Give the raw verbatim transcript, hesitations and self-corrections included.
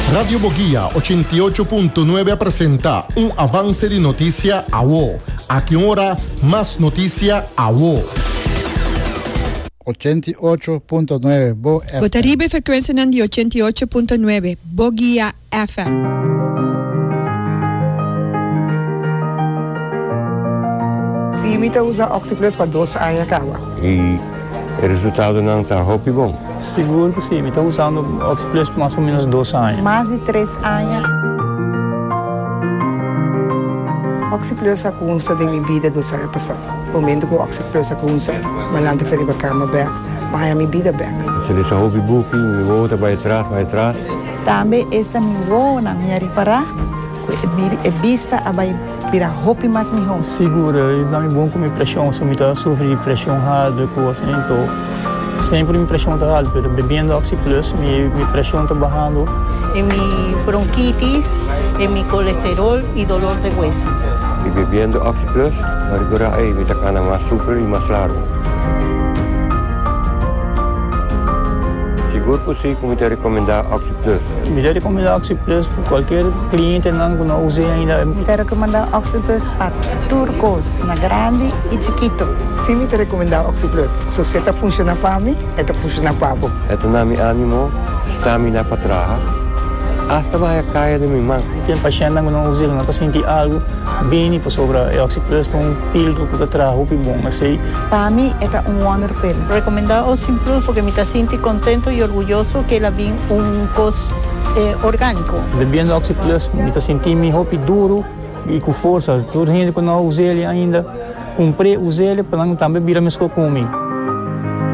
Radio Boguía ochenta y ocho punto nueve presenta un avance de noticia a vos. A qué hora más noticia a vos. ochenta y ocho punto nueve Bo F M. Botaribe frequenza di ochenta y ocho punto nueve Boguía F M. Sim, então usa Oxyplus para dois anos acaba. E o resultado não está muito bom? Seguro que sim, estou usando Oxyplus por mais ou menos dois anos. Mais de três anos. Oxyplus é com uso de minha vida dos anos passados. O momento que o Oxyplus é com uso, mas lá não foi para cama back, mas é a minha vida back. Se ele só ouve booking, me volta, vai atrás, vai atrás. Também esta me vou na minha reparar, é vista a vai virar roupa mais me roupa. Seguro, dá me bom com minha pressão, se eu me sofri de pressão alta, coisa assim, então sempre minha pressão está alta, mas bebendo Oxyplus, minha, minha pressão está baixando. É minha bronquitis, é meu colesterol e dolor de hueso. E bebendo Oxyplus, agora aí me está mais super e mais largo. Seguro que sim, como te recomendar Oxyplus? Me te recomendar Oxyplus para qualquer cliente não que não use ainda. Me te recomendar Oxyplus para turcos, na grande e chiquito. Sim, me te recomendar Oxyplus. Se você está funcionando para mim, está funcionando para você. Ito na mi ânimo, stamina para trás. Hasta vai a caia de minha mão. Tem paciente que não usa, não está sentindo algo bem para sobre o Oxyplus, tem um pílula que está traz roupa bom, assim. Para mim é um wonder pill. Recomendar Oxyplus porque me está sentindo contento e orgulhoso que ela vem um cos eh, orgânico. Bebendo Oxyplus, me está sentindo minha roupa duro e com força. Tudo gente que não usa ele ainda, comprei, usei ele para não também virar meus comigo.